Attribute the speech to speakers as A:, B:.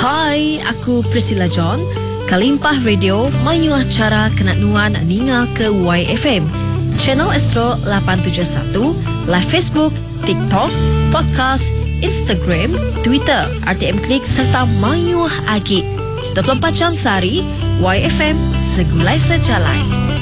A: Hai, aku Priscilla John. Kalimpah Radio mayu acara kena nuan ninga ke YFM. Channel Astro 871, live Facebook, TikTok, podcast, Instagram, Twitter, RTM Klik serta mayu agi. 24 jam sehari, YFM segulai sejalai.